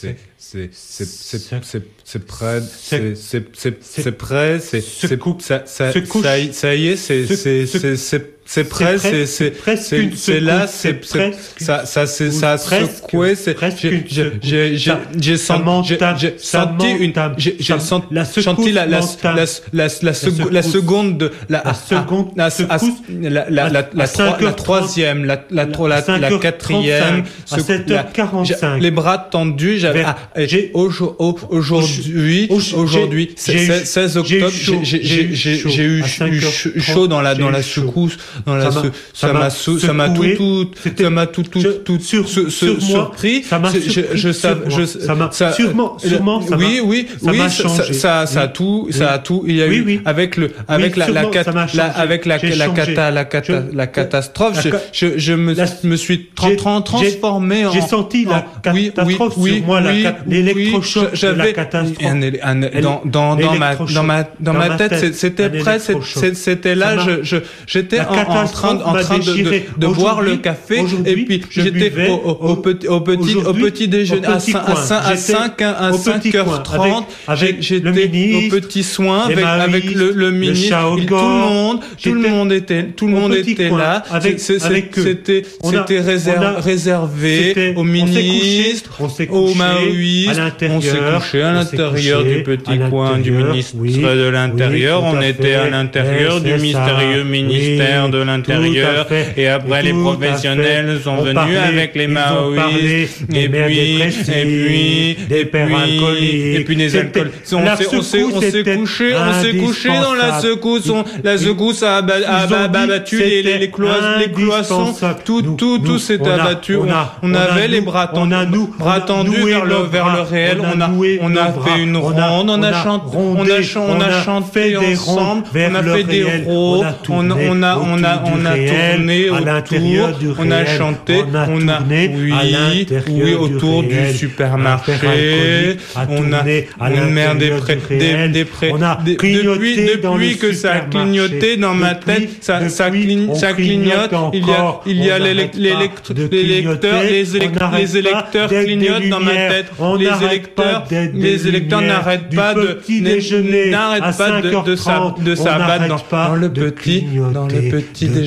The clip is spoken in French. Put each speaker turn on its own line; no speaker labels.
c'est prêt, c'est prêt, ça y est, c'est prêt, c'est là, ça a secoué, j'ai senti la seconde de la troisième, la quatrième,
à 7h45.
les bras tendus, aujourd'hui, 16 octobre, j'ai eu chaud dans la secousse, ça m'a tout surpris. Ça a tout. Il y a eu avec la catastrophe. Je me suis transformé en.
J'ai senti la catastrophe sur moi, l'électrochoc de la catastrophe.
Dans ma tête, c'était prêt. C'était là. J'étais en train de boire le café, et puis j'étais au petit déjeuner à 5h30. J'étais au petit soin avec le ministre. Tout le monde était là. C'était réservé au ministre, au maoïste. On s'est couché à l'intérieur du petit coin du ministre de l'Intérieur. On était à l'intérieur du mystérieux ministère de l'Intérieur. Et après, les professionnels sont venus avec les maoïstes, et puis les alcools. On s'est couché dans la secousse. La secousse a abattu les cloisons. Tout s'est abattu. On avait les bras tendus vers le réel. On a fait une ronde. On a chanté ensemble. On a fait des rôles. On a tourné autour, on a chanté, on a autour du supermarché, on a une mer des prés. Depuis que ça a clignoté dans ma tête, ça clignote. Il y a les électeurs clignotent dans ma tête. Les électeurs n'arrêtent pas de s'abattre dans le petit déjeuner.